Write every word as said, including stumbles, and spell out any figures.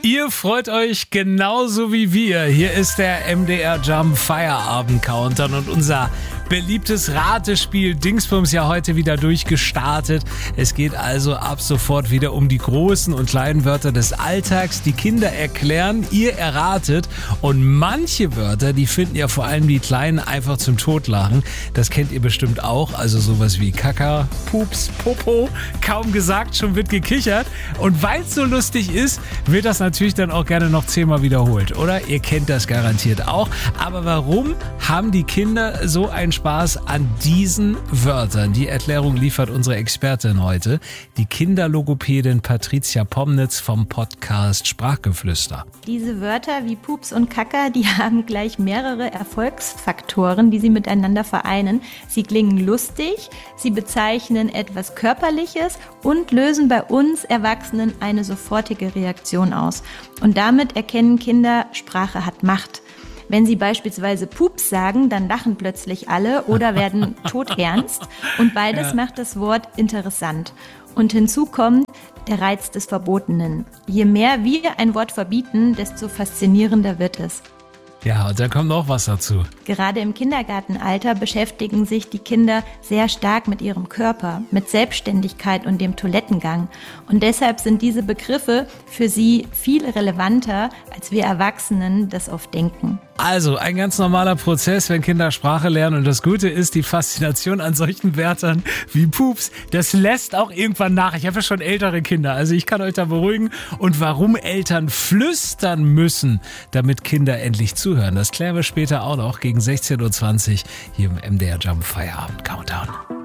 Ihr freut euch genauso wie wir. Hier ist der M D R Jump Feierabend Countdown und unser beliebtes Ratespiel Dingsbums ja heute wieder durchgestartet. Es geht also ab sofort wieder um die großen und kleinen Wörter des Alltags. Die Kinder erklären, ihr erratet. Und manche Wörter, die finden ja vor allem die Kleinen einfach zum Totlachen. Das kennt ihr bestimmt auch. Also sowas wie Kaka, Pups, Popo. Kaum gesagt, schon wird gekichert. Und weil es so lustig ist, wird das natürlich dann auch gerne noch zehnmal wiederholt, oder? Ihr kennt das garantiert auch. Aber warum haben die Kinder so einen Spaß an diesen Wörtern? Die Erklärung liefert unsere Expertin heute, die Kinderlogopädin Patricia Pomnitz vom Podcast Sprachgeflüster. Diese Wörter wie Pups und Kaka, die haben gleich mehrere Erfolgsfaktoren, die sie miteinander vereinen. Sie klingen lustig, sie bezeichnen etwas Körperliches und lösen bei uns Erwachsenen eine sofortige Reaktion aus. Und damit erkennen Kinder, Sprache hat Macht. Wenn sie beispielsweise Pups sagen, dann lachen plötzlich alle oder werden todernst. Und beides ja. macht das Wort interessant. Und hinzu kommt der Reiz des Verbotenen. Je mehr wir ein Wort verbieten, desto faszinierender wird es. Ja, und da kommt noch was dazu. Gerade im Kindergartenalter beschäftigen sich die Kinder sehr stark mit ihrem Körper, mit Selbstständigkeit und dem Toilettengang. Und deshalb sind diese Begriffe für sie viel relevanter, als wir Erwachsenen das oft denken. Also ein ganz normaler Prozess, wenn Kinder Sprache lernen. Und das Gute ist, die Faszination an solchen Wörtern wie Pups, das lässt auch irgendwann nach. Ich habe ja schon ältere Kinder, also ich kann euch da beruhigen. Und warum Eltern flüstern müssen, damit Kinder endlich zuhören, das klären wir später auch noch gegen sechzehn Uhr zwanzig hier im M D R Jump Feierabend Countdown.